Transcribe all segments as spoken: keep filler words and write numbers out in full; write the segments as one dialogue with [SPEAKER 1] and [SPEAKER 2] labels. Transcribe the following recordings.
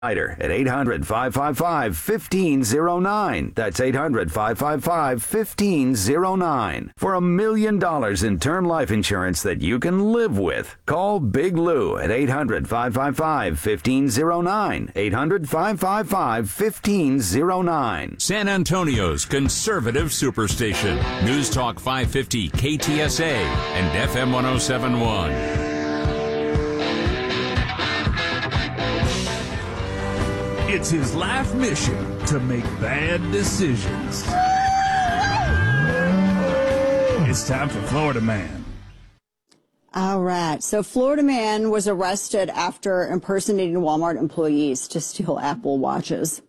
[SPEAKER 1] at eight hundred, five five five, one five zero nine. That's eight hundred, five five five, one five zero nine. For a million dollars in term life insurance that you can live with, call Big Lou at eight hundred, five five five, one five zero nine. eight hundred, five five five, one five zero nine.
[SPEAKER 2] San Antonio's conservative superstation. News Talk five fifty K T S A and F M one oh seven point one.
[SPEAKER 3] It's his life mission to make bad decisions. It's time for Florida Man.
[SPEAKER 4] All right. So Florida man was arrested after impersonating Walmart employees to steal Apple Watches.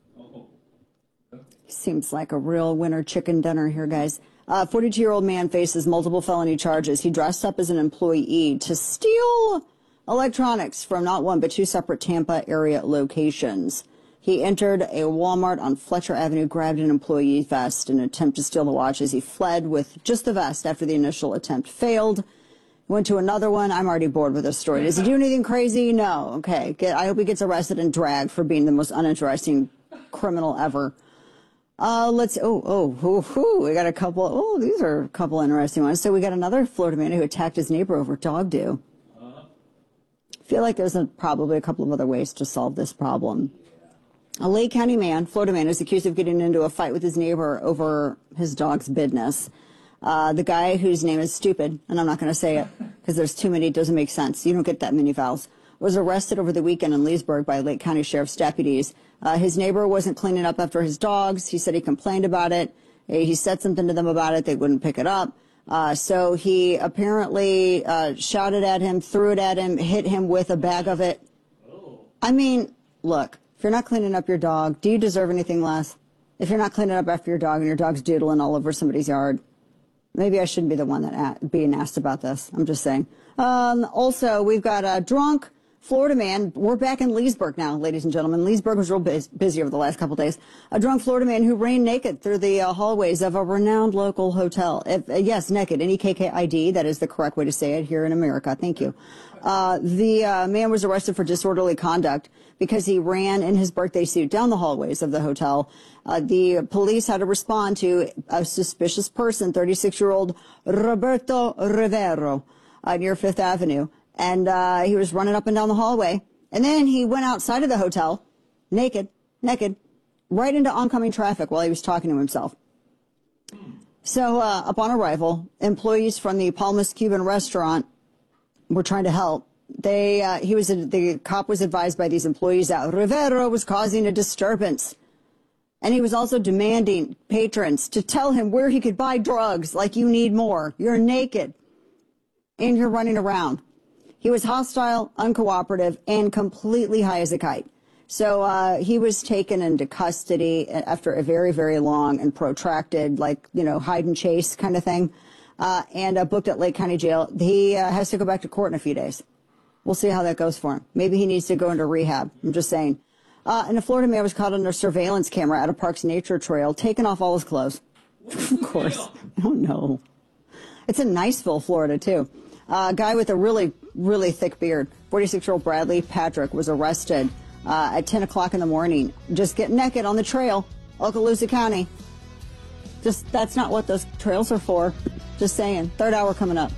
[SPEAKER 4] Seems like a real winter chicken dinner here, guys. A forty-two-year-old man faces multiple felony charges. He dressed up as an employee to steal electronics from not one but two separate Tampa area locations. He entered a Walmart on Fletcher Avenue, grabbed an employee vest in an attempt to steal the watches. He fled with just the vest after the initial attempt failed. Went to another one. I'm already bored with this story. Does he do anything crazy? No. Okay. Get, I hope he gets arrested and dragged for being the most uninteresting criminal ever. Uh, let's, oh, oh, oh, oh, we got a couple, oh, these are a couple interesting ones. So we got another Florida man who attacked his neighbor over dog do. I feel like there's a, probably a couple of other ways to solve this problem. A Lake County man, Florida man, is accused of getting into a fight with his neighbor over his dog's business. Uh, the guy whose name is Stupid, and I'm not going to say it because there's too many, it doesn't make sense. You don't get that many vowels, was arrested over the weekend in Leesburg by Lake County Sheriff's deputies. Uh, his neighbor wasn't cleaning up after his dogs. He said he complained about it. He said something to them about it. They wouldn't pick it up. Uh, so he apparently uh, shouted at him, threw it at him, hit him with a bag of it. I mean, look. If you're not cleaning up your dog, do you deserve anything less? If you're not cleaning up after your dog and your dog's doodling all over somebody's yard, maybe I shouldn't be the one that a- being asked about this. I'm just saying. Um, also, we've got a drunk Florida man. We're back in Leesburg now, ladies and gentlemen. Leesburg was real biz- busy over the last couple of days. A drunk Florida man who ran naked through the uh, hallways of a renowned local hotel. If, uh, yes, naked, N E K K I D. That is the correct way to say it here in America. Thank you. Uh, the uh, man was arrested for disorderly conduct because he ran in his birthday suit down the hallways of the hotel. Uh, the police had to respond to a suspicious person, thirty-six-year-old Roberto Rivero, uh, near Fifth Avenue. And uh, he was running up and down the hallway. And then he went outside of the hotel, naked, naked, right into oncoming traffic while he was talking to himself. So uh, upon arrival, employees from the Palmas Cuban restaurant were trying to help. They, uh, he was, the cop was advised by these employees that Rivero was causing a disturbance. And he was also demanding patrons to tell him where he could buy drugs, like you need more. You're naked and you're running around. He was hostile, uncooperative, and completely high as a kite. So uh, he was taken into custody after a very, very long and protracted, like, you know, hide and chase kind of thing, uh, and uh, booked at Lake County Jail. He uh, has to go back to court in a few days. We'll see how that goes for him. Maybe he needs to go into rehab. I'm just saying. Uh, and a Florida man was caught under surveillance camera at a park's nature trail, taking off all his clothes. Of course. Oh, no. It's in Niceville, Florida, too. Uh, a guy with a really, really thick beard, forty-six-year-old Bradley Patrick, was arrested uh, at ten o'clock in the morning, just getting naked on the trail, Okaloosa County. Just, that's not what those trails are for. Just saying. Third hour coming up.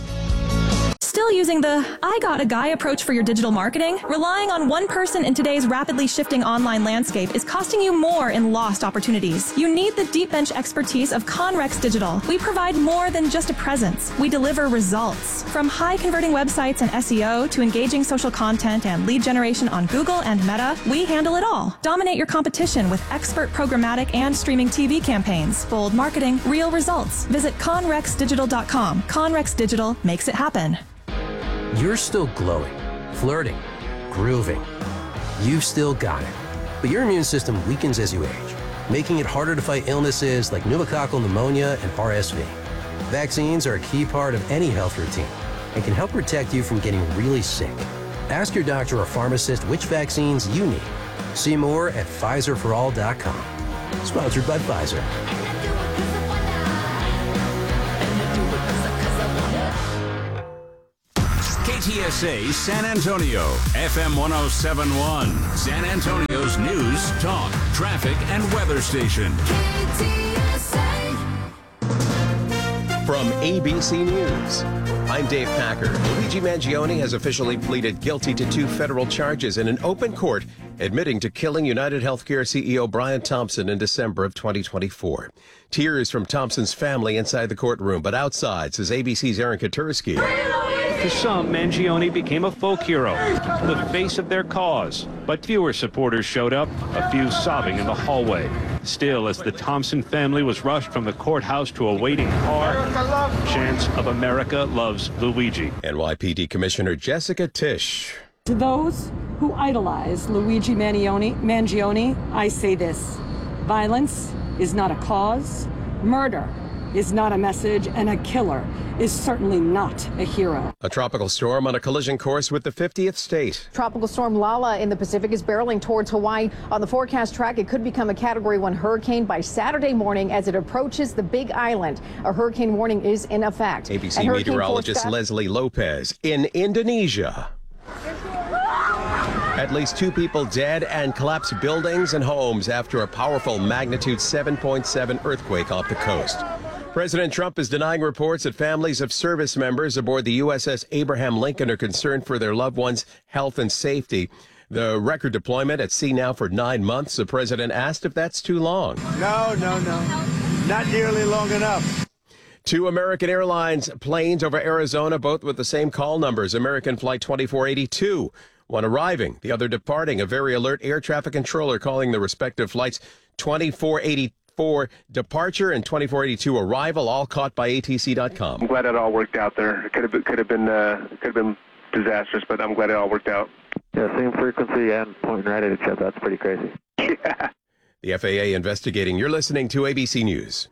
[SPEAKER 5] Still using the I got a guy approach for your digital marketing? Relying on one person in today's rapidly shifting online landscape is costing you more in lost opportunities. You need the deep bench expertise of Conrex Digital. We provide more than just a presence. We deliver results. From high converting websites and S E O to engaging social content and lead generation on Google and Meta, we handle it all. Dominate your competition with expert programmatic and streaming T V campaigns. Bold marketing, real results. Visit conrex digital dot com. Conrex Digital makes it happen.
[SPEAKER 6] You're still glowing, flirting, grooving. You've still got it. But your immune system weakens as you age, making it harder to fight illnesses like pneumococcal pneumonia and R S V. Vaccines are a key part of any health routine and can help protect you from getting really sick. Ask your doctor or pharmacist which vaccines you need. See more at Pfizer for all dot com. Sponsored by Pfizer.
[SPEAKER 2] K T S A San Antonio, F M one oh seven point one, San Antonio's news, talk, traffic, and weather station.
[SPEAKER 7] K T S A.
[SPEAKER 8] From A B C News, I'm Dave Packer. Luigi Mangione has officially pleaded guilty to two federal charges in an open court, admitting to killing United Healthcare C E O Brian Thompson in December of twenty twenty-four. Tears from Thompson's family inside the courtroom, but outside, says A B C's Aaron Katursky.
[SPEAKER 9] To some, Mangione became a folk hero, the face of their cause. But fewer supporters showed up, a few sobbing in the hallway. Still, as the Thompson family was rushed from the courthouse to a waiting car, chants of America loves Luigi.
[SPEAKER 8] N Y P D Commissioner Jessica Tisch.
[SPEAKER 10] To those who idolize Luigi Mangione, Mangione, I say this: violence is not a cause, murder is not a message, and a killer is certainly not a hero.
[SPEAKER 8] A tropical storm on a collision course with the fiftieth state.
[SPEAKER 11] Tropical storm Lala in the Pacific is barreling towards Hawaii. On the forecast track, it could become a Category one hurricane by Saturday morning as it approaches the Big Island. A hurricane warning is in effect.
[SPEAKER 8] A B C meteorologist Leslie Lopez in Indonesia. At least two people dead and collapsed buildings and homes after a powerful magnitude seven point seven earthquake off the coast. President Trump is denying reports that families of service members aboard the U S S Abraham Lincoln are concerned for their loved ones' health and safety. The record deployment at sea now for nine months. The president asked if that's too long.
[SPEAKER 12] No, no, no. Not nearly long enough.
[SPEAKER 8] Two American Airlines planes over Arizona, both with the same call numbers. American Flight twenty-four eighty-two. One arriving, the other departing. A very alert air traffic controller calling the respective flights twenty-four eighty-four departure and twenty-four eighty-two arrival, all caught by A T C dot com.
[SPEAKER 13] I'm glad it all worked out there. It could have been, could have been, uh, could have been disastrous, but I'm glad it all worked out.
[SPEAKER 14] Yeah, same frequency and pointing right at each other. That's pretty crazy.
[SPEAKER 13] Yeah.
[SPEAKER 8] The F A A investigating. You're listening to A B C News.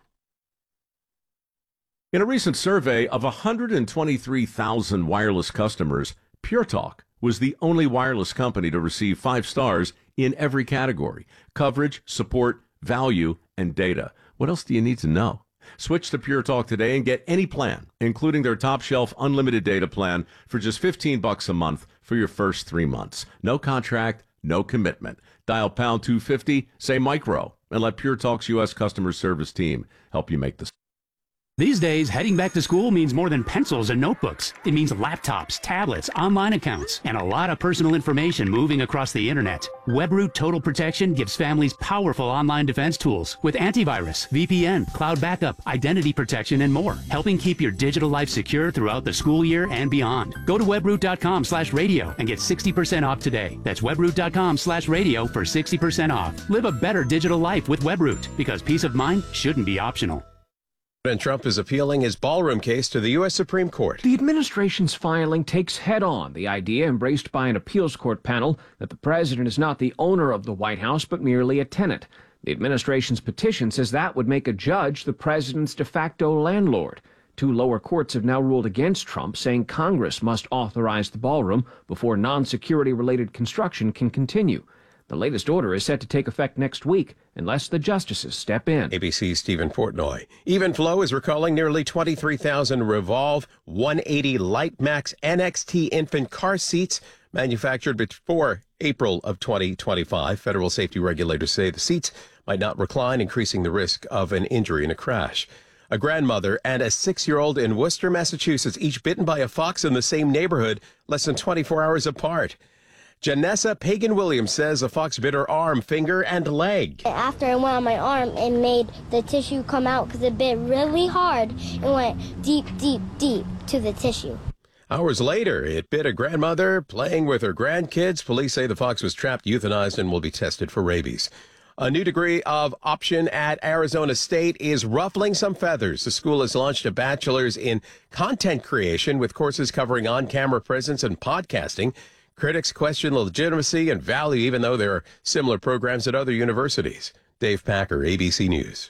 [SPEAKER 15] In a recent survey of one hundred twenty-three thousand wireless customers, Pure Talk was the only wireless company to receive five stars in every category: coverage, support, value, and data. What else do you need to know? Switch to Pure Talk today and get any plan, including their top shelf unlimited data plan, for just fifteen bucks a month for your first three months. No contract, no commitment. Dial pound two fifty, say micro, and let Pure Talk's U S customer service team help you make this.
[SPEAKER 16] These days, heading back to school means more than pencils and notebooks. It means laptops, tablets, online accounts, and a lot of personal information moving across the internet. WebRoot Total Protection gives families powerful online defense tools with antivirus, V P N, cloud backup, identity protection, and more, helping keep your digital life secure throughout the school year and beyond. Go to webroot.com slash radio and get sixty percent off today. That's webroot.com slash radio for sixty percent off. Live a better digital life with WebRoot, because peace of mind shouldn't be optional.
[SPEAKER 8] President Trump is appealing his ballroom case to the U S Supreme Court.
[SPEAKER 17] The administration's filing takes head-on the idea embraced by an appeals court panel that the president is not the owner of the White House, but merely a tenant. The administration's petition says that would make a judge the president's de facto landlord. Two lower courts have now ruled against Trump, saying Congress must authorize the ballroom before non-security related construction can continue. The latest order is set to take effect next week, unless the justices step in.
[SPEAKER 8] A B C's Stephen Portnoy. Even Flow is recalling nearly twenty-three thousand Revolve one eighty Light Max N X T infant car seats manufactured before April of twenty twenty-five. Federal safety regulators say the seats might not recline, increasing the risk of an injury in a crash. A grandmother and a six-year-old in Worcester, Massachusetts, each bitten by a fox in the same neighborhood less than twenty-four hours apart. Janessa Pagan-Williams says a fox bit her arm, finger, and leg.
[SPEAKER 18] After it went on my arm, it made the tissue come out because it bit really hard and went deep, deep, deep to the tissue.
[SPEAKER 8] Hours later, it bit a grandmother playing with her grandkids. Police say the fox was trapped, euthanized, and will be tested for rabies. A new degree of option at Arizona State is ruffling some feathers. The school has launched a bachelor's in content creation with courses covering on-camera presence and podcasting. Critics question the legitimacy and value, even though there are similar programs at other universities. Dave Packer, A B C News.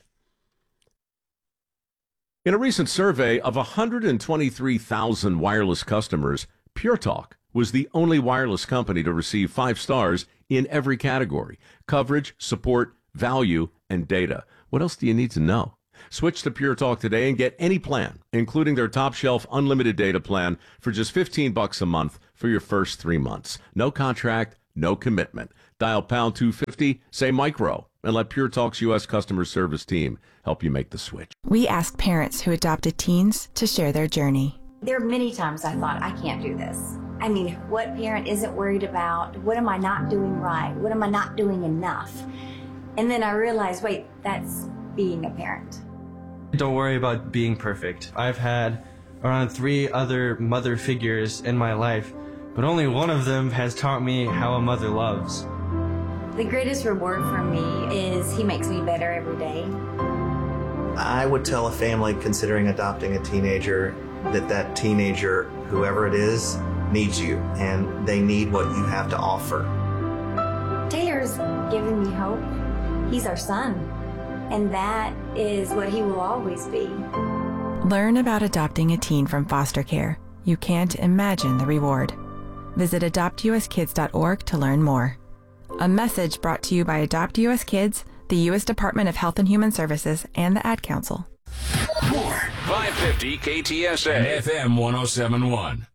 [SPEAKER 15] In a recent survey of one hundred twenty-three thousand wireless customers, Pure Talk was the only wireless company to receive five stars in every category: coverage, support, value, and data. What else do you need to know? Switch to Pure Talk today and get any plan, including their top shelf unlimited data plan for just fifteen bucks a month for your first three months. No contract, no commitment. Dial pound two fifty, say micro, and let Pure Talk's U S customer service team help you make the switch.
[SPEAKER 19] We asked parents who adopted teens to share their journey.
[SPEAKER 20] There are many times I thought, I can't do this. I mean, what parent isn't worried about? What am I not doing right? What am I not doing enough? And then I realized, wait, that's being a parent.
[SPEAKER 21] Don't worry about being perfect. I've had around three other mother figures in my life, but only one of them has taught me how a mother loves.
[SPEAKER 20] The greatest reward for me is he makes me better every day.
[SPEAKER 22] I would tell a family considering adopting a teenager that that teenager, whoever it is, needs you, and they need what you have to offer.
[SPEAKER 20] Taylor's giving me hope. He's our son, and that is what he will always be.
[SPEAKER 19] Learn about adopting a teen from foster care. You can't imagine the reward. Visit adopt u s kids dot org to learn more. A message brought to you by Adopt U S Kids, the U S Department of Health and Human Services, and the Ad Council.
[SPEAKER 2] More five fifty K T S A F M one oh seven point one.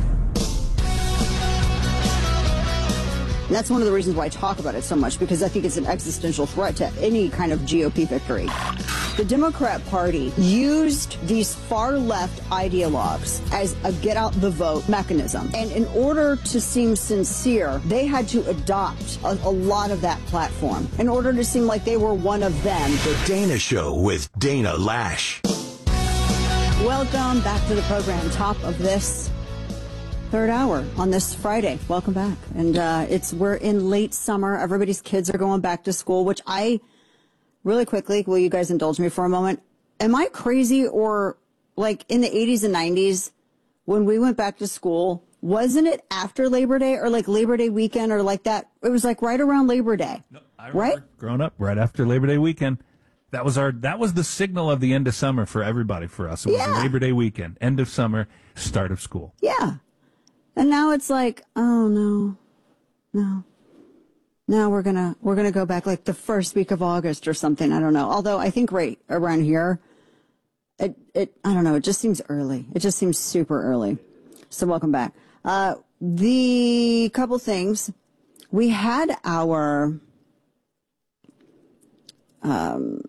[SPEAKER 4] And that's one of the reasons why I talk about it so much, because I think it's an existential threat to any kind of G O P victory. The Democrat Party used these far-left ideologues as a get-out-the-vote mechanism. And in order to seem sincere, they had to adopt a, a lot of that platform in order to seem like they were one of them.
[SPEAKER 23] The Dana Show with Dana Lash.
[SPEAKER 4] Welcome back to the program. Top of this third hour on this Friday. Welcome back. And uh, it's we're in late summer. Everybody's kids are going back to school, which I, really quickly, will you guys indulge me for a moment? Am I crazy, or like in the eighties and nineties when we went back to school, wasn't it after Labor Day or like Labor Day weekend or like that? It was like right around Labor Day,
[SPEAKER 3] no, I
[SPEAKER 4] right?
[SPEAKER 3] Growing up right after Labor Day weekend. That was our, that was the signal of the end of summer for everybody, for us. It was
[SPEAKER 4] Yeah.
[SPEAKER 3] Labor Day weekend, end of summer, start of school.
[SPEAKER 4] Yeah. And now it's like, oh no, no. Now we're gonna we're gonna go back like the first week of August or something. I don't know. Although I think right around here, it it I don't know. It just seems early. It just seems super early. So welcome back. Uh, the couple things we had our um,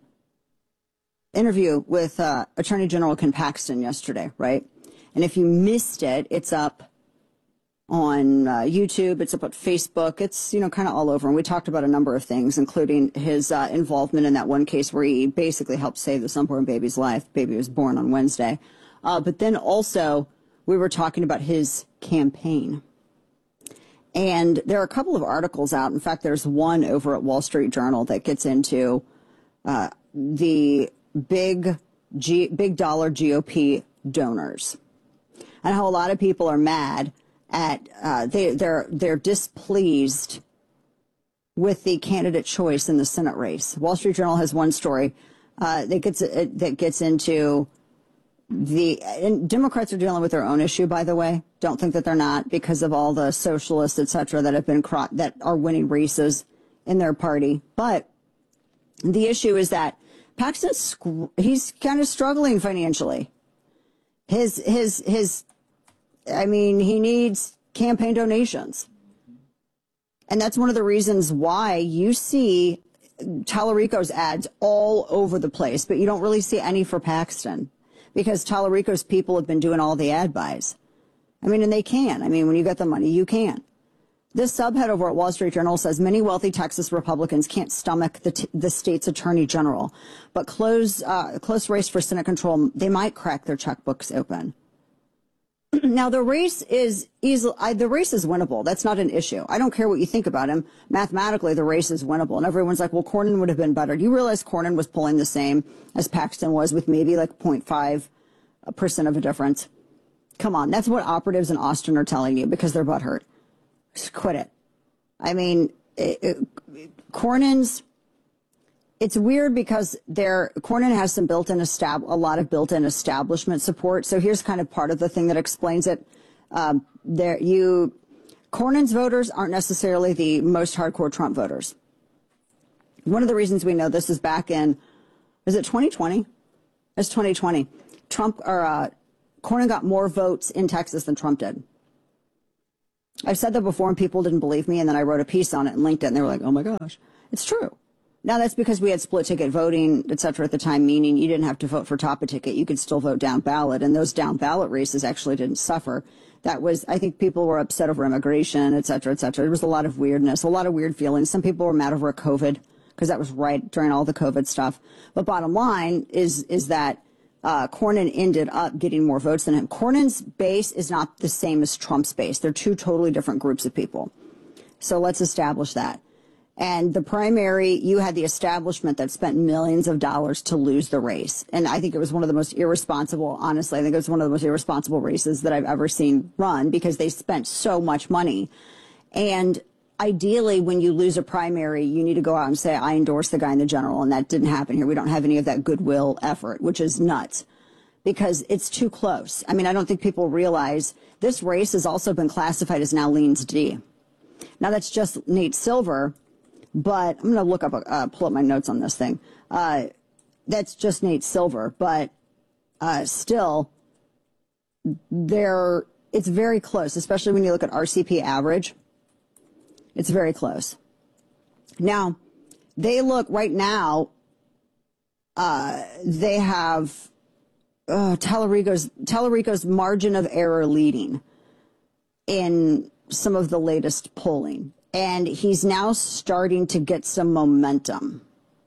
[SPEAKER 4] interview with uh, Attorney General Ken Paxton yesterday, right? And if you missed it, it's up on uh, YouTube, it's up on Facebook, it's, you know, kind of all over. And we talked about a number of things, including his uh, involvement in that one case where he basically helped save this unborn baby's life. Baby was born on Wednesday. Uh, but then also, we were talking about his campaign. And there are a couple of articles out. In fact, there's one over at Wall Street Journal that gets into uh, the big, G- big dollar G O P donors and how a lot of people are mad at uh, they they're they're displeased with the candidate choice in the Senate race. Wall Street Journal has one story uh, that gets uh, that gets into the and Democrats are dealing with their own issue. By the way, don't think that they're not, because of all the socialists, et cetera, that have been cro- that are winning races in their party. But the issue is that Paxton's he's kind of struggling financially. His his his. I mean, he needs campaign donations. And that's one of the reasons why you see Tallarico's ads all over the place, but you don't really see any for Paxton, because Tallarico's people have been doing all the ad buys. I mean, and they can. I mean, when you get the money, you can. This subhead over at Wall Street Journal says many wealthy Texas Republicans can't stomach the, t- the state's attorney general, but close, uh, close race for Senate control, they might crack their checkbooks open. Now, the race is easily, I, the race is winnable. That's not an issue. I don't care what you think about him. Mathematically, the race is winnable. And everyone's like, well, Cornyn would have been better. Do you realize Cornyn was pulling the same as Paxton was, with maybe like zero point five percent of a difference? Come on. That's what operatives in Austin are telling you, because they're butthurt. Just quit it. I mean, it, it, Cornyn's, it's weird because there, Cornyn has some built-in estab- a lot of built-in establishment support. So here's kind of part of the thing that explains it. Um, there, you, Cornyn's voters aren't necessarily the most hardcore Trump voters. One of the reasons we know this is back in is it twenty twenty? It's twenty twenty. Trump or uh, Cornyn got more votes in Texas than Trump did. I've said that before and people didn't believe me, and then I wrote a piece on it and linked it, and they were like, oh my gosh, it's true. Now, that's because we had split ticket voting, et cetera, at the time, meaning you didn't have to vote for top of ticket. You could still vote down ballot, and those down ballot races actually didn't suffer. That was, I think people were upset over immigration, et cetera, et cetera. There was a lot of weirdness, a lot of weird feelings. Some people were mad over COVID because that was right during all the COVID stuff. But bottom line is, is that uh, Cornyn ended up getting more votes than him. Cornyn's base is not the same as Trump's base. They're two totally different groups of people. So let's establish that. And the primary, you had the establishment that spent millions of dollars to lose the race. And I think it was one of the most irresponsible, honestly, I think it was one of the most irresponsible races that I've ever seen run because they spent so much money. And ideally, when you lose a primary, you need to go out and say, I endorse the guy in the general. And that didn't happen here. We don't have any of that goodwill effort, which is nuts because it's too close. I mean, I don't think people realize this race has also been classified as now leans D. Now, that's just Nate Silver. But I'm going to look up, uh, pull up my notes on this thing. Uh, that's just Nate Silver, but uh, still, there it's very close, especially when you look at R C P average. It's very close. Now, they look right now. Uh, they have uh, Tallarico's Tallarico's margin of error leading in some of the latest polling. And he's now starting to get some momentum.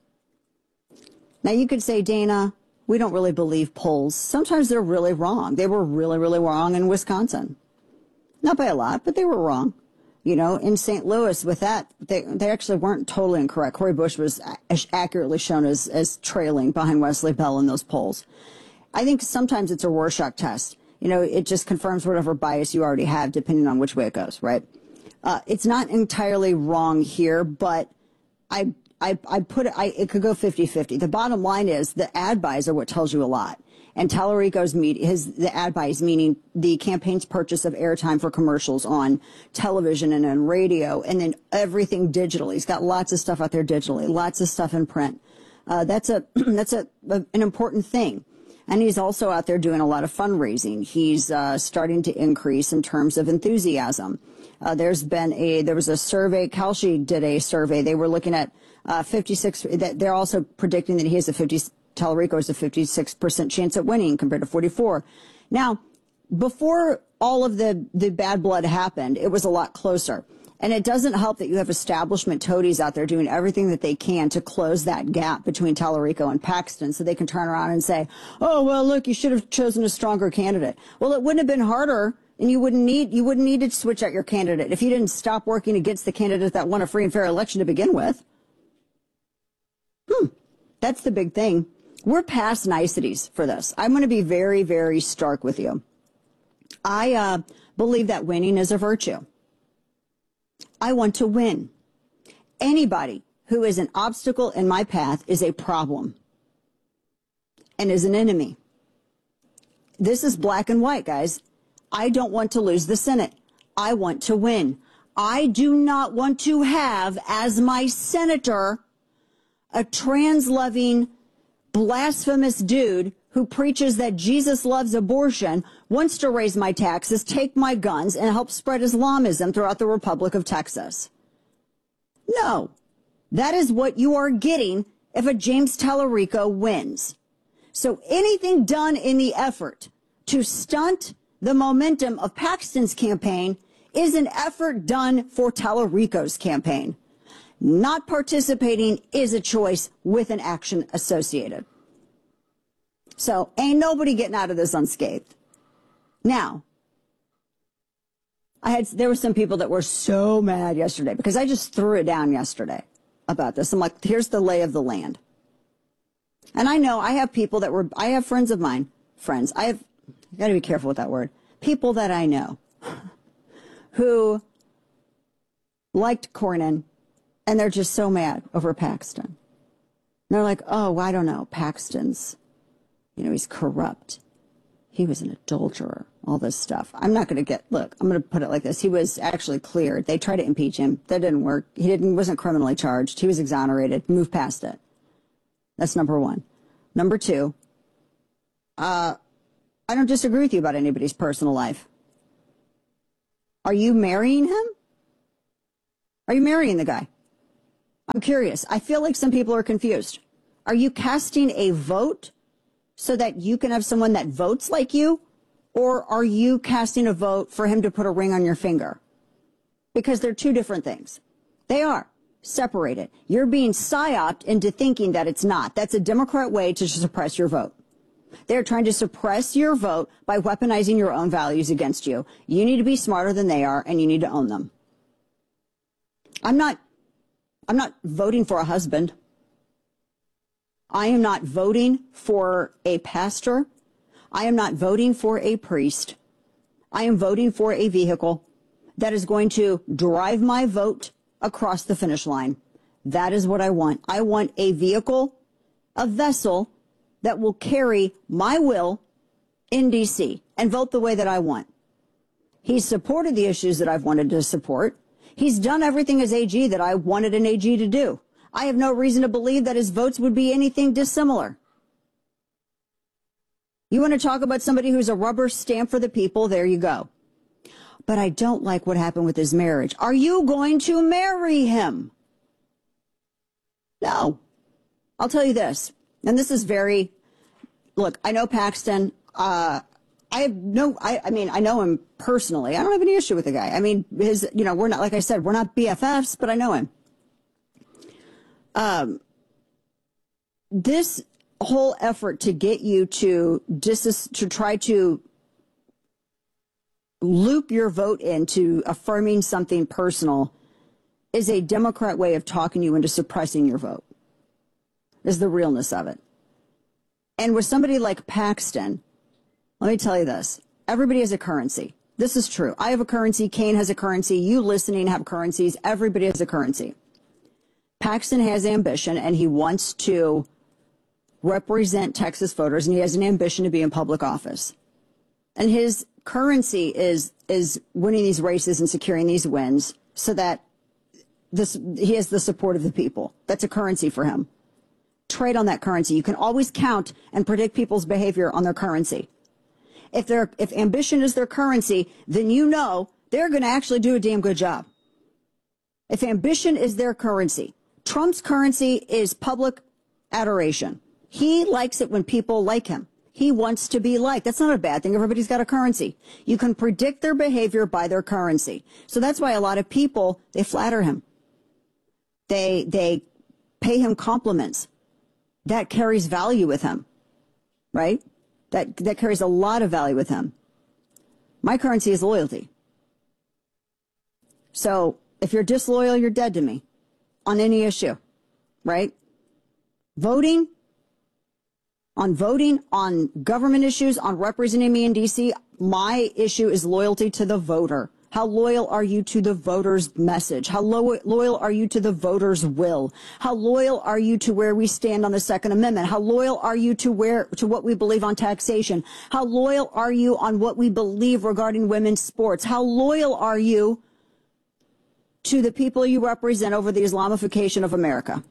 [SPEAKER 4] Now, you could say, Dana, we don't really believe polls. Sometimes they're really wrong. They were really, really wrong in Wisconsin. Not by a lot, but they were wrong. You know, in Saint Louis with that, they, they actually weren't totally incorrect. Cori Bush was accurately shown as, as trailing behind Wesley Bell in those polls. I think sometimes it's a Rorschach test. You know, it just confirms whatever bias you already have, depending on which way it goes, right? Uh, it's not entirely wrong here, but I, I, I put it, I, it could go fifty fifty. The bottom line is the ad buys are what tells you a lot. And Tallarico's media, his, the ad buys, meaning the campaign's purchase of airtime for commercials on television and on radio, and then everything digitally. He's got lots of stuff out there digitally, lots of stuff in print. Uh, that's a, that's a, a, an important thing. And he's also out there doing a lot of fundraising. He's uh, starting to increase in terms of enthusiasm. Uh, there's been a, there was a survey, Kalshi did a survey. They were looking at uh, fifty-six, they're also predicting that he has a fifty, Tallarico has a fifty-six percent chance at winning compared to forty-four. Now, before all of the, the bad blood happened, it was a lot closer. And it doesn't help that you have establishment toadies out there doing everything that they can to close that gap between Tallarico and Paxton so they can turn around and say, oh, well, look, you should have chosen a stronger candidate. Well, it wouldn't have been harder, and you wouldn't need you wouldn't need to switch out your candidate if you didn't stop working against the candidate that won a free and fair election to begin with. Hmm. That's the big thing. We're past niceties for this. I'm going to be very, very stark with you. I uh, believe that winning is a virtue. I want to win. Anybody who is an obstacle in my path is a problem and is an enemy. This is black and white, guys. I don't want to lose the Senate. I want to win. I do not want to have as my senator a trans-loving, blasphemous dude who preaches that Jesus loves abortion, wants to raise my taxes, take my guns, and help spread Islamism throughout the Republic of Texas. No, that is what you are getting if a James Tallarico wins. So anything done in the effort to stunt the momentum of Paxton's campaign is an effort done for Tallarico's campaign. Not participating is a choice with an action associated. So ain't nobody getting out of this unscathed. Now, I had there were some people that were so mad yesterday because I just threw it down yesterday about this. I'm like, here's the lay of the land. And I know I have people that were, I have friends of mine, friends, I have, I got to be careful with that word, people that I know who liked Cornyn and they're just so mad over Paxton. And they're like, oh, I don't know, Paxton's, you know, he's corrupt. He was an adulterer, all this stuff. I'm not going to get, look, I'm going to put it like this. He was actually cleared. They tried to impeach him. That didn't work. He didn't, wasn't criminally charged. He was exonerated. Move past it. That's number one. Number two, uh, I don't disagree with you about anybody's personal life. Are you marrying him? Are you marrying the guy? I'm curious. I feel like some people are confused. Are you casting a vote so that you can have someone that votes like you? Or are you casting a vote for him to put a ring on your finger? Because they're two different things. They are separated. You're being psyoped into thinking that it's not. That's a Democrat way to suppress your vote. They're trying to suppress your vote by weaponizing your own values against you. You need to be smarter than they are, and you need to own them. I'm not, I'm not voting for a husband. I am not voting for a pastor. I am not voting for a priest. I am voting for a vehicle that is going to drive my vote across the finish line. That is what I want. I want a vehicle, a vessel that will carry my will in D C and vote the way that I want. He's supported the issues that I've wanted to support. He's done everything as A G that I wanted an A G to do. I have no reason to believe that his votes would be anything dissimilar. You want to talk about somebody who's a rubber stamp for the people? There you go. But I don't like what happened with his marriage. Are you going to marry him? No. I'll tell you this, and this is very, look, I know Paxton. Uh, I have no, I, I mean, I know him personally. I don't have any issue with the guy. I mean, his, you know, we're not, like I said, we're not B F Fs, but I know him. Um, this whole effort to get you to dis, to try to loop your vote into affirming something personal is a Democrat way of talking you into suppressing your vote. Is the realness of it. And with somebody like Paxton, let me tell you this. Everybody has a currency. This is true. I have a currency. Kane has a currency. You listening have currencies. Everybody has a currency. Paxton has ambition, and he wants to represent Texas voters, and he has an ambition to be in public office. And his currency is is winning these races and securing these wins so that this he has the support of the people. That's a currency for him. Trade on that currency. You can always count and predict people's behavior on their currency. If they're, if ambition is their currency, then you know they're going to actually do a damn good job. If ambition is their currency, Trump's currency is public adoration. He likes it when people like him. He wants to be liked. That's not a bad thing. Everybody's got a currency. You can predict their behavior by their currency. So that's why a lot of people, they flatter him. They, they pay him compliments. That carries value with him, right? That, that carries a lot of value with him. My currency is loyalty. So if you're disloyal, you're dead to me on any issue, right? Voting, on voting, on government issues, on representing me in D C, my issue is loyalty to the voter. How loyal are you to the voter's message? How lo- loyal are you to the voter's will? How loyal are you to where we stand on the Second Amendment? How loyal are you to where to what we believe on taxation? How loyal are you on what we believe regarding women's sports? How loyal are you to the people you represent over the Islamification of America?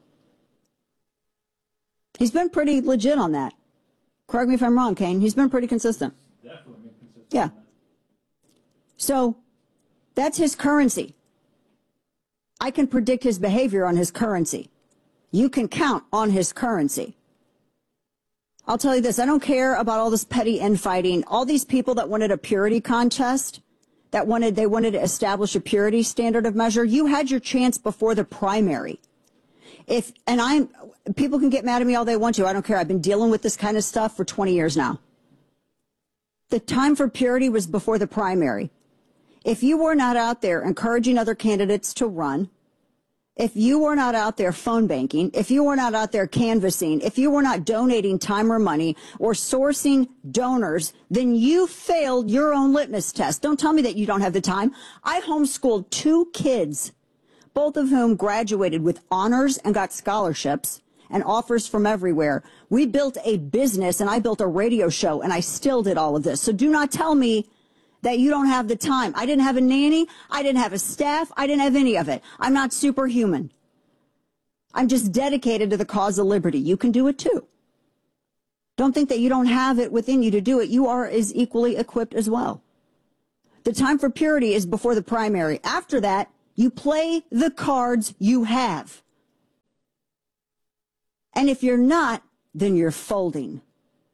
[SPEAKER 4] He's been pretty legit on that. Correct me if I'm wrong, Kane. He's been pretty consistent.
[SPEAKER 3] Definitely been consistent.
[SPEAKER 4] Yeah. So that's his currency. I can predict his behavior on his currency. You can count on his currency. I'll tell you this. I don't care about all this petty infighting. All these people that wanted a purity contest, that wanted, they wanted to establish a purity standard of measure. You had your chance before the primary. If, and I'm, people can get mad at me all they want to. I don't care. I've been dealing with this kind of stuff for twenty years now. The time for purity was before the primary. If you were not out there encouraging other candidates to run, if you were not out there phone banking, if you were not out there canvassing, if you were not donating time or money or sourcing donors, then you failed your own litmus test. Don't tell me that you don't have the time. I homeschooled two kids, both of whom graduated with honors and got scholarships and offers from everywhere. We built a business and I built a radio show and I still did all of this. So do not tell me that you don't have the time. I didn't have a nanny. I didn't have a staff. I didn't have any of it. I'm not superhuman. I'm just dedicated to the cause of liberty. You can do it too. Don't think that you don't have it within you to do it. You are as equally equipped as well. The time for purity is before the primary. After that, you play the cards you have. And if you're not, then you're folding.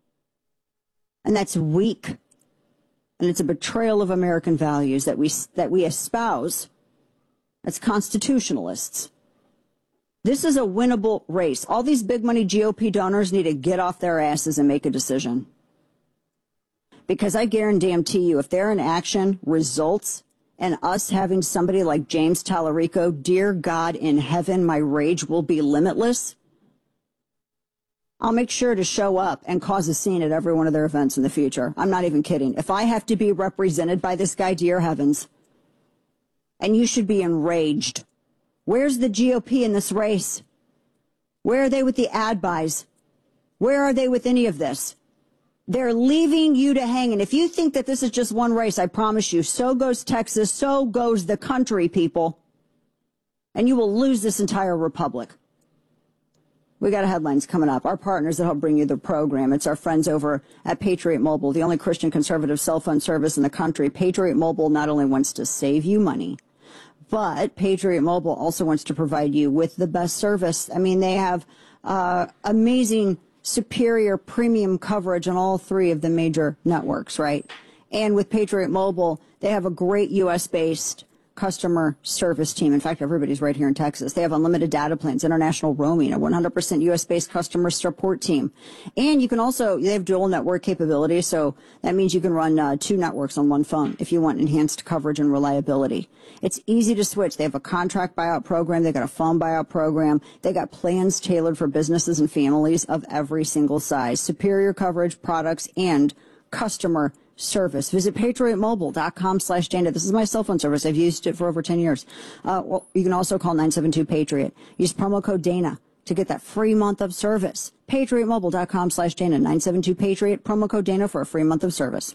[SPEAKER 4] And that's weak. And it's a betrayal of American values that we that we espouse as constitutionalists. This is a winnable race. All these big money G O P donors need to get off their asses and make a decision. Because I guarantee you, if their inaction results in us having somebody like James Tallarico, dear God in heaven, my rage will be limitless. I'll make sure to show up and cause a scene at every one of their events in the future. I'm not even kidding. If I have to be represented by this guy, dear heavens, and you should be enraged. Where's the G O P in this race? Where are they with the ad buys? Where are they with any of this? They're leaving you to hang. And if you think that this is just one race, I promise you, so goes Texas, so goes the country, people. And you will lose this entire republic. We got headlines coming up. Our partners that help bring you the program. It's our friends over at Patriot Mobile, the only Christian conservative cell phone service in the country. Patriot Mobile not only wants to save you money, but Patriot Mobile also wants to provide you with the best service. I mean, they have uh, amazing, superior premium coverage on all three of the major networks, right? And with Patriot Mobile, they have a great U S-based customer service team. In fact, everybody's right here in Texas. They have unlimited data plans, international roaming, a one hundred percent U S-based customer support team. And you can also, they have dual network capability, so that means you can run uh, two networks on one phone if you want enhanced coverage and reliability. It's easy to switch. They have a contract buyout program. They got a phone buyout program. They got plans tailored for businesses and families of every single size. Superior coverage, products, and customer service. Visit patriotmobile.com slash Dana. This is my cell phone service. I've used it for over ten years. Uh, well, you can also call nine seven two Patriot. Use promo code Dana to get that free month of service. patriotmobile.com slash Dana. nine seven two Patriot. Promo code Dana for a free month of service.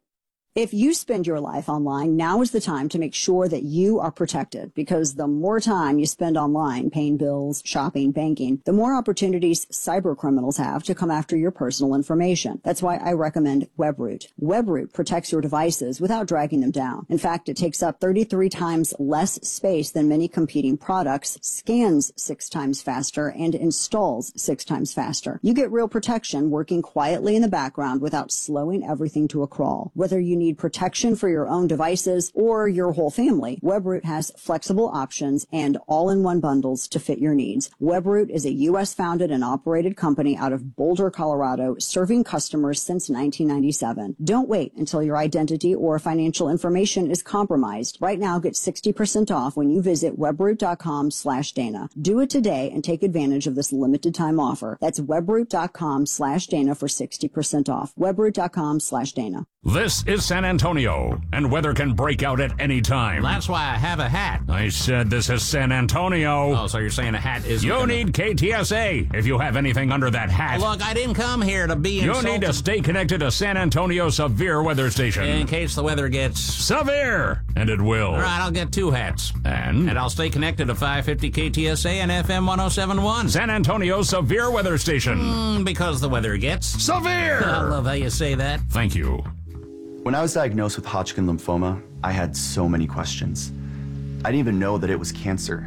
[SPEAKER 4] If you spend your life online, now is the time to make sure that you are protected, because the more time you spend online paying bills, shopping, banking, the more opportunities cyber criminals have to come after your personal information. That's why I recommend Webroot. Webroot protects your devices without dragging them down. In fact, it takes up thirty-three times less space than many competing products, scans six times faster, and installs six times faster. You get real protection working quietly in the background without slowing everything to a crawl. Whether you need protection for your own devices or your whole family, Webroot has flexible options and all-in-one bundles to fit your needs. Webroot is a U S-founded and operated company out of Boulder, Colorado, serving customers since nineteen ninety-seven. Don't wait until your identity or financial information is compromised. Right now, get sixty percent off when you visit webroot.com slash Dana. Do it today and take advantage of this limited time offer. That's webroot.com slash Dana for sixty percent off. Webroot.com slash Dana.
[SPEAKER 2] This is San Antonio, and weather can break out at any time.
[SPEAKER 1] That's why I have a hat.
[SPEAKER 2] I said this is San Antonio.
[SPEAKER 1] Oh, so you're saying a hat is...
[SPEAKER 2] You
[SPEAKER 1] gonna...
[SPEAKER 2] need K T S A if you have anything under that hat.
[SPEAKER 1] Look, I didn't come here to be insulted.
[SPEAKER 2] You need to stay connected to San Antonio Severe Weather Station.
[SPEAKER 1] In case the weather gets...
[SPEAKER 2] severe, and it will.
[SPEAKER 1] All right, I'll get two hats.
[SPEAKER 2] And?
[SPEAKER 1] And I'll stay connected to five fifty K T S A and F M one oh seven point one.
[SPEAKER 2] San Antonio Severe Weather Station.
[SPEAKER 1] Mm, because the weather gets...
[SPEAKER 2] severe!
[SPEAKER 1] I love how you say that.
[SPEAKER 2] Thank you.
[SPEAKER 5] When I was diagnosed with Hodgkin lymphoma, I had so many questions. I didn't even know that it was cancer.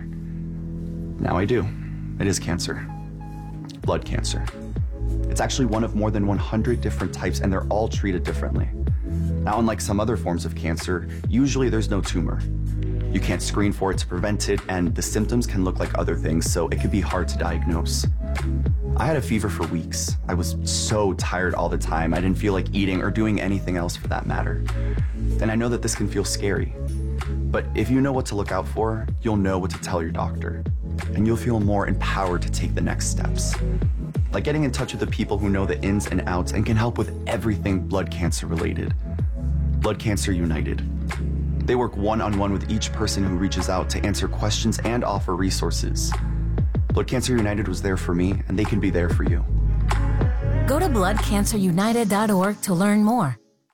[SPEAKER 5] Now I do. It is cancer. Blood cancer. It's actually one of more than one hundred different types, and they're all treated differently. Now, unlike some other forms of cancer, usually there's no tumor. You can't screen for it to prevent it, and the symptoms can look like other things, so it could be hard to diagnose. I had a fever for weeks. I was so tired all the time. I didn't feel like eating or doing anything else for that matter. And I know that this can feel scary. But if you know what to look out for, you'll know what to tell your doctor. And you'll feel more empowered to take the next steps. Like getting in touch with the people who know the ins and outs and can help with everything blood cancer related. Blood Cancer United. They work one-on-one with each person who reaches out to answer questions and offer resources. Blood Cancer United was there for me, and they can be there for you.
[SPEAKER 6] Go to blood cancer united dot org to learn more.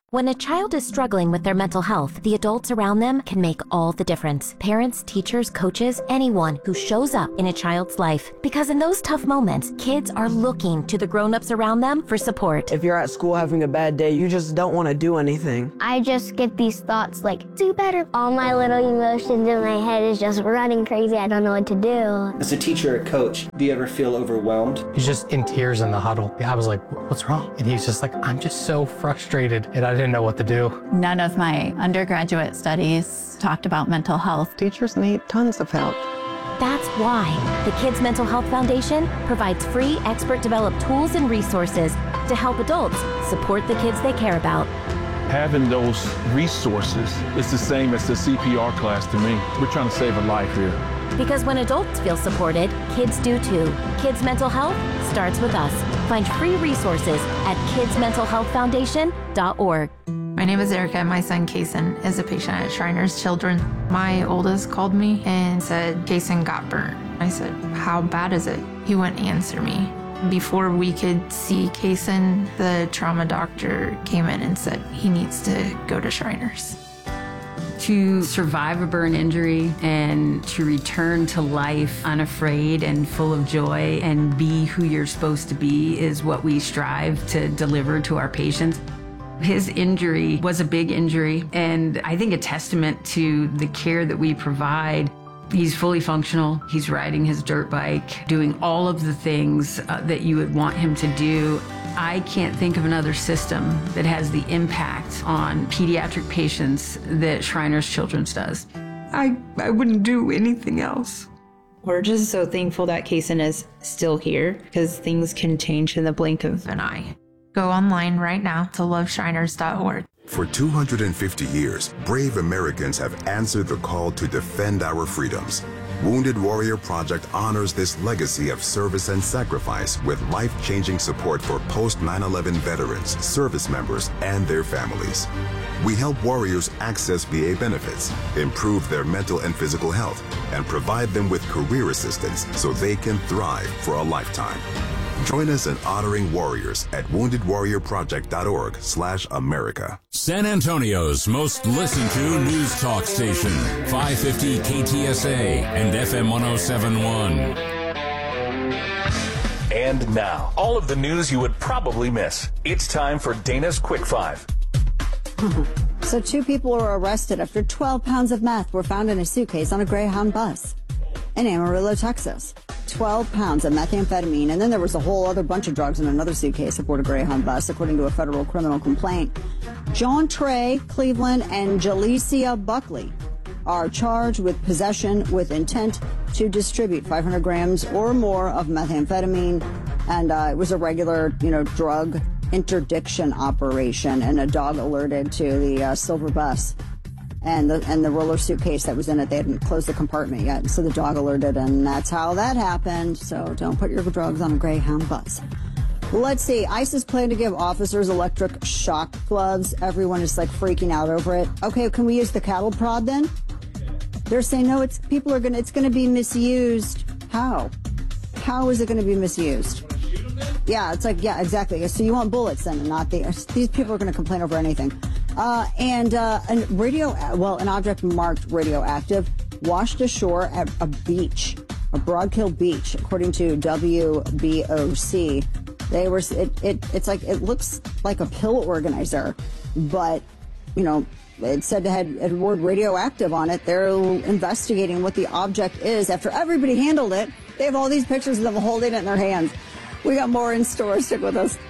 [SPEAKER 6] When a child is struggling with their mental health, the adults around them can make all the difference. Parents, teachers, coaches, anyone who shows up in a child's life. Because in those tough moments, kids are looking to the grown-ups around them for support.
[SPEAKER 7] If you're at school having a bad day, you just don't want to do anything.
[SPEAKER 18] I just get these thoughts like, do better. All my little emotions in my head is just running crazy. I don't know what to do.
[SPEAKER 9] As a teacher or coach, do you ever feel overwhelmed?
[SPEAKER 24] He's just in tears in the huddle. I was like, what's wrong? And he's just like, I'm just so frustrated, and I didn't know what to do.
[SPEAKER 25] None of my undergraduate studies talked about mental health.
[SPEAKER 26] Teachers need tons of help.
[SPEAKER 6] That's why the Kids Mental Health Foundation provides free expert-developed tools and resources to help adults support the kids they care about.
[SPEAKER 3] Having those resources is the same as the C P R class to me. We're trying to save a life here.
[SPEAKER 6] Because when adults feel supported, kids do too. Kids Mental Health starts with us. Find free resources at kids mental health foundation dot org.
[SPEAKER 26] My name is Erica. My son, Kason, is a patient at Shriners Children. My oldest called me and said, Kason got burnt. I said, how bad is it? He wouldn't answer me. Before we could see Kason, the trauma doctor came in and said he needs to go to Shriners.
[SPEAKER 27] To survive a burn injury and to return to life unafraid and full of joy and be who you're supposed to be is what we strive to deliver to our patients. His injury was a big injury, and I think a testament to the care that we provide. He's fully functional. He's riding his dirt bike, doing all of the things uh, that you would want him to do. I can't think of another system that has the impact on pediatric patients that Shriners Children's does.
[SPEAKER 26] I, I wouldn't do anything else. We're just so thankful that Kason is still here, because things can change in the blink of an eye. Go online right now to love shriners dot org.
[SPEAKER 28] For two hundred fifty years, brave Americans have answered the call to defend our freedoms. Wounded Warrior Project honors this legacy of service and sacrifice with life-changing support for post nine eleven veterans, service members, and their families. We help warriors access V A benefits, improve their mental and physical health, and provide them with career assistance so they can thrive for a lifetime. Join us in honoring warriors at wounded warrior project dot org slash America.
[SPEAKER 2] San Antonio's most listened to news talk station, five fifty K T S A and F M one oh seven point one.
[SPEAKER 29] And now, all of the news you would probably miss. It's time for Dana's Quick Five.
[SPEAKER 4] So two people were arrested after twelve pounds of meth were found in a suitcase on a Greyhound bus in Amarillo, Texas. twelve pounds of methamphetamine, and then there was a whole other bunch of drugs in another suitcase aboard a Greyhound bus, according to a federal criminal complaint. John Trey Cleveland and Jalecia Buckley are charged with possession with intent to distribute five hundred grams or more of methamphetamine, and uh, it was a regular, you know, drug interdiction operation, and a dog alerted to the uh, silver bus. And the and the roller suitcase that was in it, they hadn't closed the compartment yet, so the dog alerted, and that's how that happened. So don't put your drugs on a Greyhound bus. Let's see. ISIS plan to give officers electric shock gloves. Everyone is like freaking out over it. Okay, can we use the cattle prod then? They're saying no. It's people are gonna. It's gonna be misused. How? How is it gonna be misused? Yeah, it's like yeah, exactly. So you want bullets then, and not the. These people are gonna complain over anything. Uh, and uh, a radio, well, an object marked radioactive washed ashore at a beach, a Broadkill beach, according to W B O C. They were, it, it, it's like, it looks like a pill organizer, but, you know, it said it had a word radioactive on it. They're investigating what the object is. After everybody handled it, they have all these pictures of them holding it in their hands. We got more in store. Stick with us.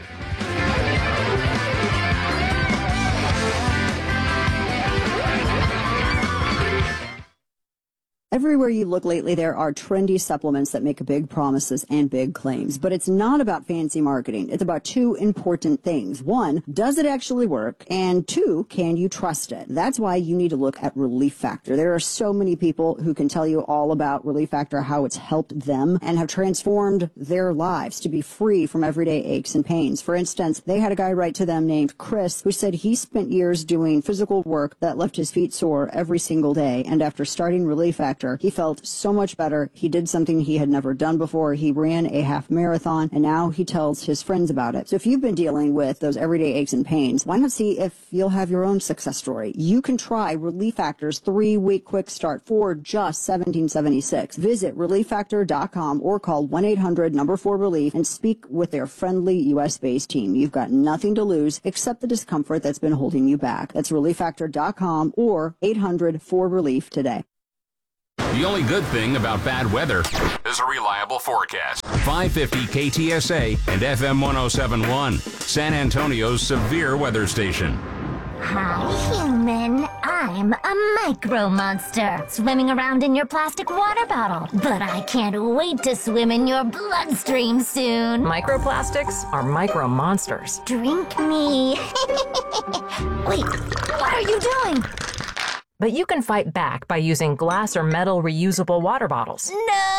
[SPEAKER 4] Everywhere you look lately, there are trendy supplements that make big promises and big claims. But it's not about fancy marketing. It's about two important things. One, does it actually work? And two, can you trust it? That's why you need to look at Relief Factor. There are so many people who can tell you all about Relief Factor, how it's helped them and have transformed their lives to be free from everyday aches and pains. For instance, they had a guy write to them named Chris who said he spent years doing physical work that left his feet sore every single day. And after starting Relief Factor, after. He felt so much better. He did something he had never done before. He ran a half marathon, and now he tells his friends about it. So if you've been dealing with those everyday aches and pains, why not see if you'll have your own success story? You can try Relief Factor's three-week quick start for just seventeen seventy-six. Visit relief factor dot com or call one eight hundred number four relief and speak with their friendly U S-based team. You've got nothing to lose except the discomfort that's been holding you back. That's relief factor dot com or eight hundred four relief today.
[SPEAKER 2] The only good thing about bad weather is a reliable forecast. five fifty K T S A and F M one oh seven point one, San Antonio's severe weather station.
[SPEAKER 6] Hi, human. I'm a micro monster, swimming around in your plastic water bottle. But I can't wait to swim in your bloodstream soon.
[SPEAKER 8] Microplastics are micro monsters.
[SPEAKER 6] Drink me. Wait, what are you doing?
[SPEAKER 8] But you can fight back by using glass or metal reusable water bottles.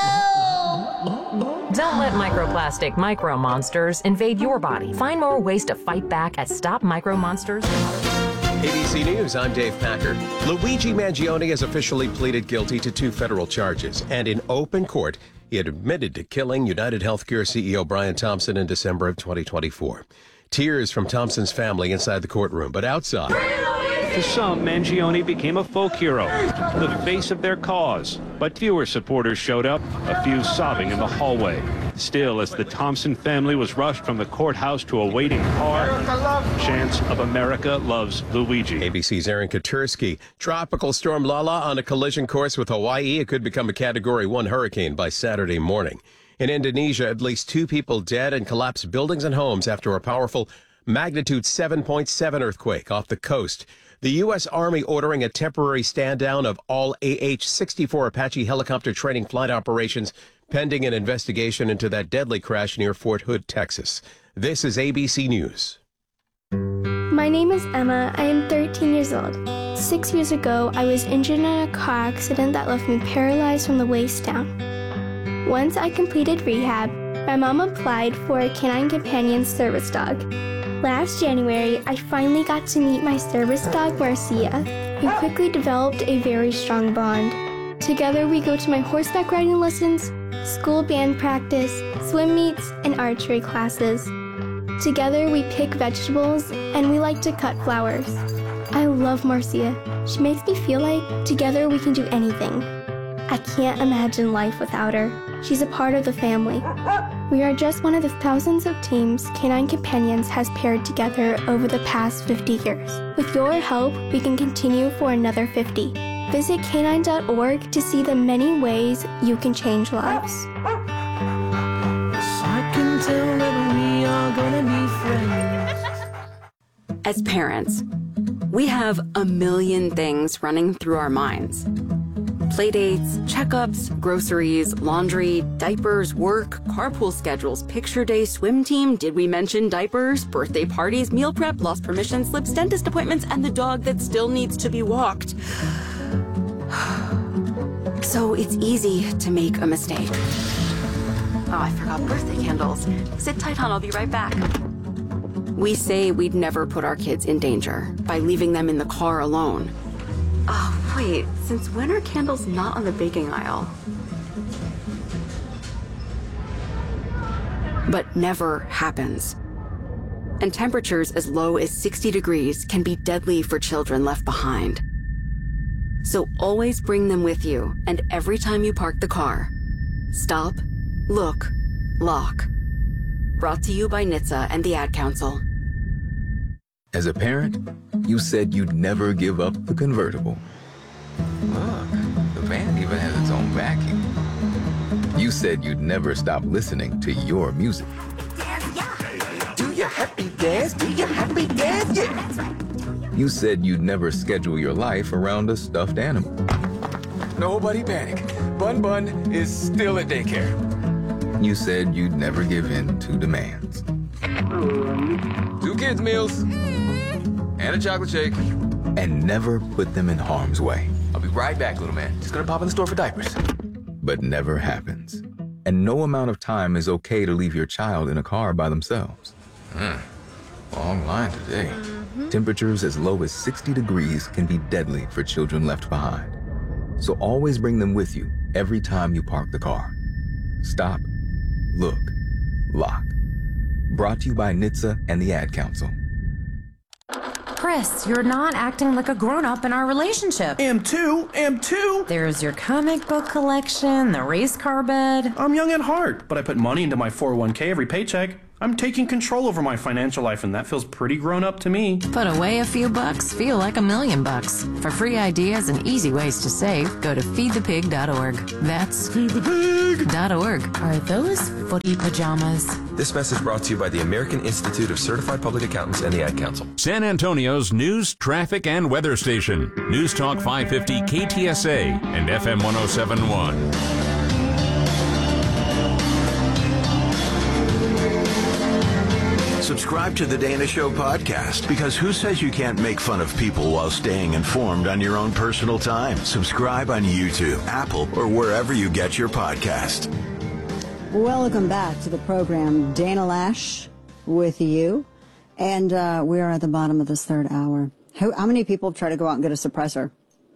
[SPEAKER 6] No!
[SPEAKER 8] Don't let microplastic micro monsters invade your body. Find more ways to fight back at Stop Micro Monsters.
[SPEAKER 10] A B C News, I'm Dave Packard. Luigi Mangione has officially pleaded guilty to two federal charges, and in open court, he had admitted to killing United Healthcare C E O Brian Thompson in December of twenty twenty-four. Tears from Thompson's family inside the courtroom, but outside.
[SPEAKER 11] To some, Mangione became a folk hero, the face of their cause. But fewer supporters showed up, a few sobbing in the hallway. Still, as the Thompson family was rushed from the courthouse to a waiting car, chants of America loves Luigi.
[SPEAKER 10] A B C's Aaron Katursky. Tropical storm Lala on a collision course with Hawaii. It could become a Category one hurricane by Saturday morning. In Indonesia, at least two people dead and collapsed buildings and homes after a powerful magnitude seven point seven earthquake off the coast. The U S. Army ordering a temporary stand-down of all A H sixty-four Apache helicopter training flight operations pending an investigation into that deadly crash near Fort Hood, Texas. This is A B C News.
[SPEAKER 12] My name is Emma. I am thirteen years old. Six years ago, I was injured in a car accident that left me paralyzed from the waist down. Once I completed rehab, my mom applied for a Canine Companion service dog. Last January, I finally got to meet my service dog, Marcia. We quickly developed a very strong bond. Together, we go to my horseback riding lessons, school band practice, swim meets, and archery classes. Together, we pick vegetables, and we like to cut flowers. I love Marcia. She makes me feel like together we can do anything. I can't imagine life without her. She's a part of the family. We are just one of the thousands of teams Canine Companions has paired together over the past fifty years. With your help, we can continue for another fifty. Visit canine dot org to see the many ways you can change lives.
[SPEAKER 13] I can tell that we are gonna be friends. As parents, we have a million things running through our minds. Playdates, checkups, groceries, laundry, diapers, work, carpool schedules, picture day, swim team, did we mention diapers, birthday parties, meal prep, lost permission slips, dentist appointments, and the dog that still needs to be walked. So it's easy to make a mistake. Oh, I forgot birthday candles. Sit tight, hon, I'll be right back. We say we'd never put our kids in danger by leaving them in the car alone. Oh, wait, since when are candles not on the baking aisle? But never happens. And temperatures as low as sixty degrees can be deadly for children left behind. So always bring them with you, and every time you park the car, stop, look, lock. Brought to you by N H T S A and the Ad Council.
[SPEAKER 14] As a parent, you said you'd never give up the convertible. Look, the van even has its own vacuum. You said you'd never stop listening to your music.
[SPEAKER 13] Do your happy dance, do your happy dance, yeah.
[SPEAKER 14] You said you'd never schedule your life around a stuffed animal.
[SPEAKER 15] Nobody panic. Bun Bun is still at daycare.
[SPEAKER 14] You said you'd never give in to demands.
[SPEAKER 15] Two kids' meals. And a chocolate shake.
[SPEAKER 14] And never put them in harm's way.
[SPEAKER 15] I'll be right back, little man. Just gonna pop in the store for diapers.
[SPEAKER 14] But never happens. And no amount of time is okay to leave your child in a car by themselves.
[SPEAKER 15] Hmm. Long line today.
[SPEAKER 14] Mm-hmm. Temperatures as low as sixty degrees can be deadly for children left behind. So always bring them with you every time you park the car. Stop, look, lock. Brought to you by N H T S A and the Ad Council.
[SPEAKER 1] Chris, you're not acting like a grown-up in our relationship.
[SPEAKER 5] Am too, am too.
[SPEAKER 1] There's your comic book collection, the race car bed.
[SPEAKER 5] I'm young at heart, but I put money into my four oh one k every paycheck. I'm taking control over my financial life, and that feels pretty grown up to me.
[SPEAKER 25] Put away a few bucks, feel like a million bucks. For free ideas and easy ways to save, go to feed the pig dot org. That's feed the pig dot org.
[SPEAKER 1] Are those footy pajamas?
[SPEAKER 16] This message brought to you by the American Institute of Certified Public Accountants and the Ad Council.
[SPEAKER 2] San Antonio's news, traffic, and weather station. News Talk five fifty K T S A and F M one oh seven point one.
[SPEAKER 17] Subscribe to the Dana Show podcast, because who says you can't make fun of people while staying informed on your own personal time? Subscribe on YouTube, Apple, or wherever you get your podcast.
[SPEAKER 4] Welcome back to the program. Dana Lash with you. And uh, we are at the bottom of this third hour. How, how many people try to go out and get a suppressor?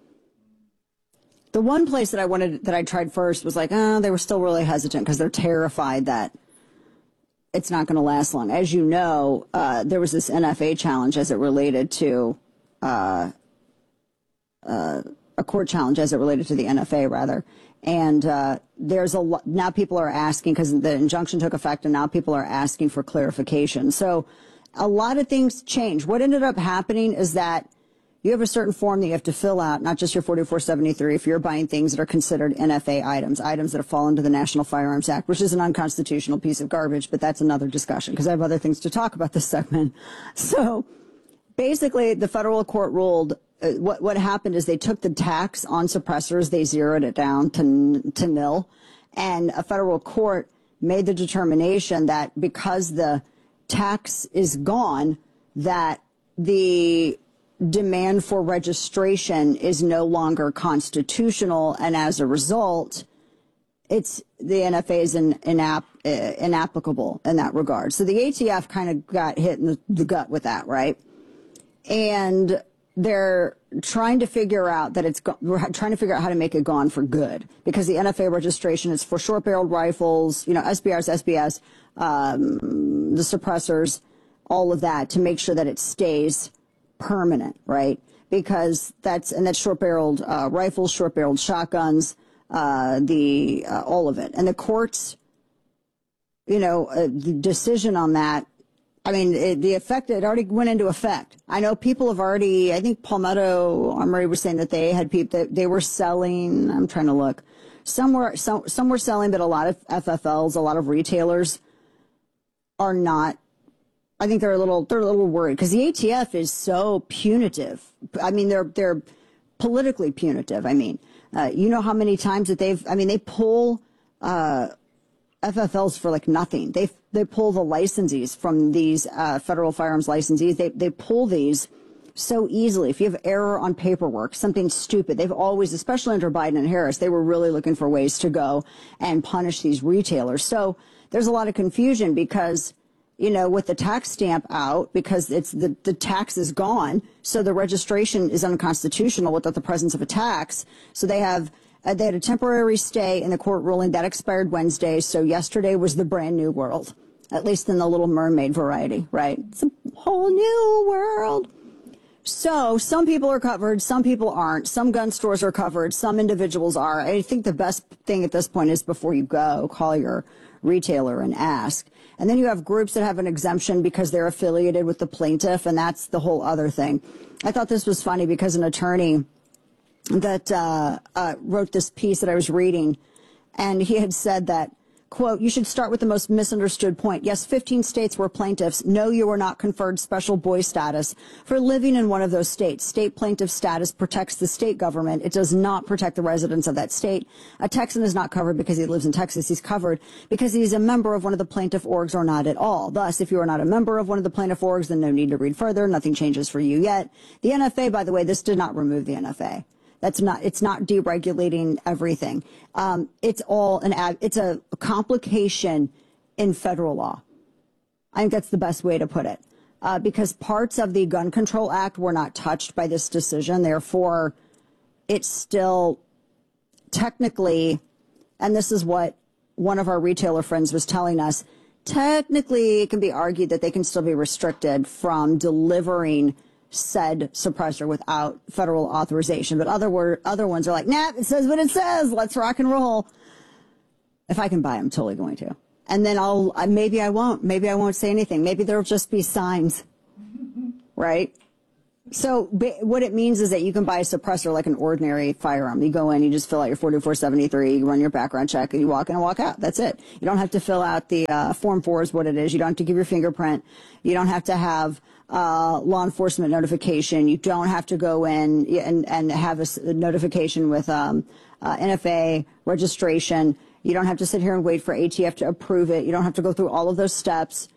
[SPEAKER 4] The one place that I wanted, that I tried first was like, oh, they were still really hesitant because they're terrified that it's not going to last long. As you know, uh, there was this N F A challenge as it related to uh, uh, a court challenge as it related to the N F A, rather. And uh, there's a lot, now people are asking, because the injunction took effect, and now people are asking for clarification. So a lot of things change. What ended up happening is that you have a certain form that you have to fill out, not just your forty-four seventy-three, if you're buying things that are considered N F A items, items that fall into the National Firearms Act, which is an unconstitutional piece of garbage, but that's another discussion, because I have other things to talk about this segment. So basically, the federal court ruled, uh, what, what happened is they took the tax on suppressors, they zeroed it down to, to nil, and a federal court made the determination that because the tax is gone, that the demand for registration is no longer constitutional, and as a result, it's the N F A is in, inap, uh, inapplicable in that regard. So the A T F kind of got hit in the, the gut with that, right? And they're trying to figure out that it's go- we're trying to figure out how to make it gone for good, because the N F A registration is for short-barreled rifles, you know, S B Rs, S B S, um, the suppressors, all of that, to make sure that it stays permanent, right? Because that's, and that's short-barreled uh, rifles, short-barreled shotguns, uh, the uh, all of it. And the court's, you know, uh, the decision on that, I mean, it, the effect, it already went into effect. I know people have already, I think Palmetto Armory was saying that they had people, that they were selling, I'm trying to look, some were, some, some were selling, but a lot of F F Ls, a lot of retailers are not. I think they're a little, they're a little worried, because the A T F is so punitive. I mean, they're, they're politically punitive. I mean, uh, you know how many times that they've, I mean, they pull, uh, F F Ls for like nothing. They, they pull the licensees from these, uh, federal firearms licensees. They, they pull these so easily. If you have error on paperwork, something stupid, they've always, especially under Biden and Harris, they were really looking for ways to go and punish these retailers. So there's a lot of confusion, because, you know, with the tax stamp out, because it's the, the tax is gone, so the registration is unconstitutional without the presence of a tax. So they have, uh, they had a temporary stay in the court ruling that expired Wednesday. So yesterday was the brand new world, at least in the Little Mermaid variety, right? It's a whole new world. So some people are covered, some people aren't. Some gun stores are covered, some individuals are. I think the best thing at this point is, before you go, call your retailer and ask. And then you have groups that have an exemption because they're affiliated with the plaintiff, and that's the whole other thing. I thought this was funny, because an attorney that uh, uh, wrote this piece that I was reading, and he had said that, quote, "You should start with the most misunderstood point. Yes, fifteen states were plaintiffs. No, you were not conferred special boy status for living in one of those states. State plaintiff status protects the state government. It does not protect the residents of that state. A Texan is not covered because he lives in Texas. He's covered because he's a member of one of the plaintiff orgs, or not at all. Thus, if you are not a member of one of the plaintiff orgs, then no need to read further. Nothing changes for you yet." The N F A, by the way, this did not remove the N F A. That's not, it's not deregulating everything. Um, it's all an, ad, it's a complication in federal law. I think that's the best way to put it. Uh, because parts of the Gun Control Act were not touched by this decision. Therefore, it's still technically, and this is what one of our retailer friends was telling us, technically it can be argued that they can still be restricted from delivering said suppressor without federal authorization. But other word, other ones are like, nah, it says what it says. Let's rock and roll. If I can buy it, I'm totally going to. And then I'll, maybe I won't. Maybe I won't say anything. Maybe there'll just be signs, right? So what it means is that you can buy a suppressor like an ordinary firearm. You go in, you just fill out your forty-four seventy-three, you run your background check, and you walk in and walk out. That's it. You don't have to fill out the uh, Form four is what it is. You don't have to give your fingerprint. You don't have to have uh, law enforcement notification. You don't have to go in and, and have a, a notification with um, uh, N F A registration. You don't have to sit here and wait for A T F to approve it. You don't have to go through all of those steps.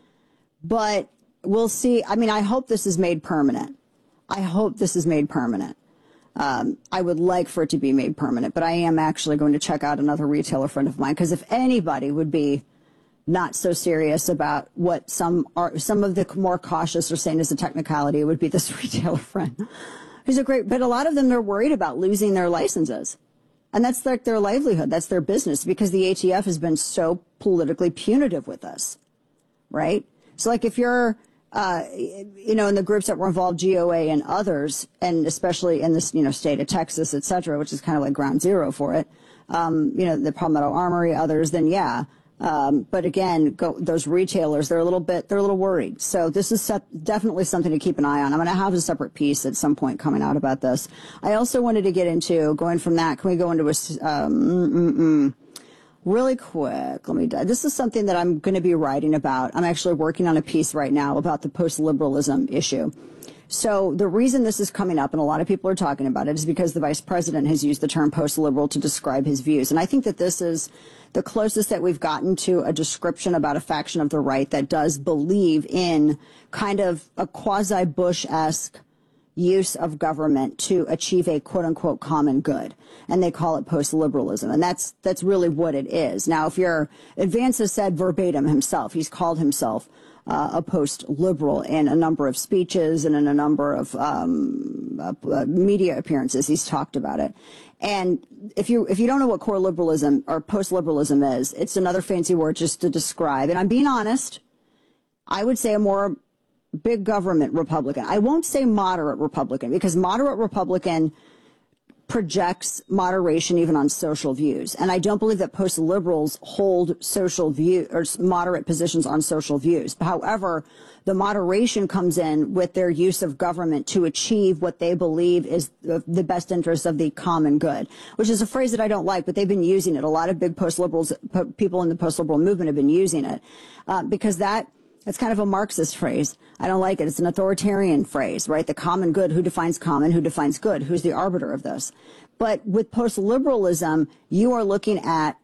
[SPEAKER 4] But we'll see. I mean, I hope this is made permanent. I hope this is made permanent. Um, I would like for it to be made permanent, but I am actually going to check out another retailer friend of mine, because if anybody would be not so serious about what some are, some of the more cautious are saying is a technicality, it would be this retailer friend. He's a great, but a lot of them are worried about losing their licenses. And that's like their livelihood. That's their business, because the A T F has been so politically punitive with us, right? So like if you're, Uh, you know, in the groups that were involved, G O A and others, and especially in this, you know, state of Texas, et cetera, which is kind of like ground zero for it, um, you know, the Palmetto Armory, others, then yeah. Um, but again, go, those retailers, they're a little bit, they're a little worried. So this is set, definitely something to keep an eye on. I'm going to have a separate piece at some point coming out about this. I also wanted to get into, going from that, can we go into a, um, mm, mm, really quick, let me, this is something that I'm going to be writing about. I'm actually working on a piece right now about the post-liberalism issue. So the reason this is coming up, and a lot of people are talking about it, is because the vice president has used the term post-liberal to describe his views. And I think that this is the closest that we've gotten to a description about a faction of the right that does believe in kind of a quasi-Bush-esque use of government to achieve a quote-unquote common good, and they call it post-liberalism, and that's that's really what it is. Now, if you're, Vance has said verbatim himself, he's called himself uh, a post-liberal in a number of speeches and in a number of um, uh, media appearances. He's talked about it, and if you if you don't know what core liberalism or post-liberalism is, it's another fancy word just to describe. And I'm being honest, I would say a more big government Republican. I won't say moderate Republican, because moderate Republican projects moderation even on social views. And I don't believe that post-liberals hold social view or moderate positions on social views. However, the moderation comes in with their use of government to achieve what they believe is the, the best interest of the common good, which is a phrase that I don't like, but they've been using it. A lot of big post-liberals, po- people in the post-liberal movement have been using it uh, because that It's kind of a Marxist phrase. I don't like it. It's an authoritarian phrase, right? The common good. Who defines common? Who defines good? Who's the arbiter of this? But with post-liberalism, you are looking at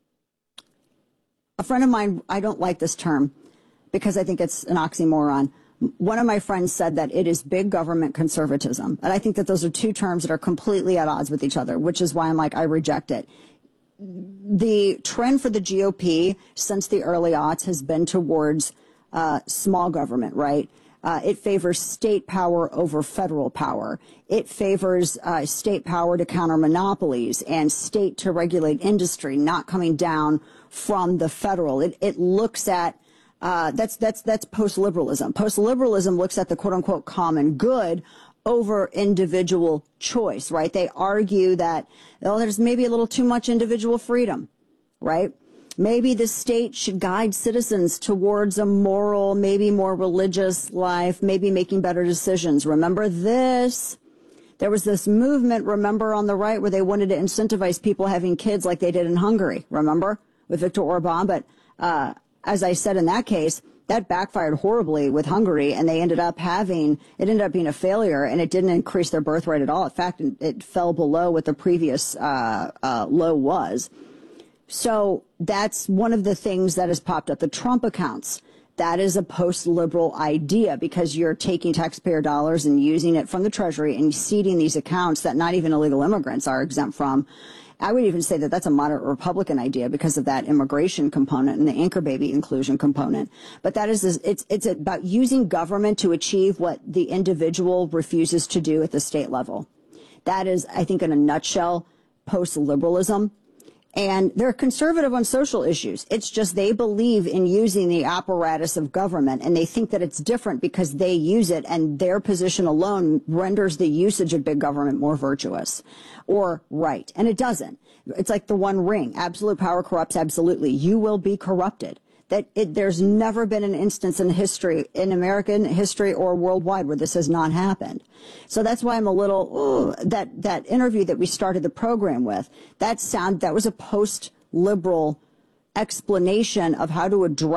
[SPEAKER 4] a friend of mine. I don't like this term because I think it's an oxymoron. One of my friends said that it is big government conservatism. And I think that those are two terms that are completely at odds with each other, which is why I'm like, I reject it. The trend for the G O P since the early aughts has been towards Uh, small government, right? Uh, it favors state power over federal power. It favors uh, state power to counter monopolies and state to regulate industry, not coming down from the federal. It, it looks at uh, that's that's that's post-liberalism. Post-liberalism looks at the quote-unquote common good over individual choice, right? They argue that, oh, there's maybe a little too much individual freedom, right? Maybe the state should guide citizens towards a moral, maybe more religious life, maybe making better decisions. Remember this? There was this movement, remember, on the right where they wanted to incentivize people having kids like they did in Hungary, remember, with Viktor Orban? But uh, as I said in that case, that backfired horribly with Hungary, and they ended up having, it ended up being a failure, and it didn't increase their birth rate at all. In fact, it fell below what the previous uh, uh, low was. So that's one of the things that has popped up. The Trump accounts, that is a post-liberal idea because you're taking taxpayer dollars and using it from the Treasury and seeding these accounts that not even illegal immigrants are exempt from. I would even say that that's a moderate Republican idea because of that immigration component and the anchor baby inclusion component. But that is, it's, it's about using government to achieve what the individual refuses to do at the state level. That is, I think, in a nutshell, post-liberalism. And they're conservative on social issues. It's just they believe in using the apparatus of government, and they think that it's different because they use it, and their position alone renders the usage of big government more virtuous or right. And it doesn't. It's like the one ring. Absolute power corrupts absolutely. You will be corrupted. That it, there's never been an instance in history, in American history or worldwide, where this has not happened. So that's why I'm a little, ooh, that, that interview that we started the program with, that sound, that was a post-liberal explanation of how to address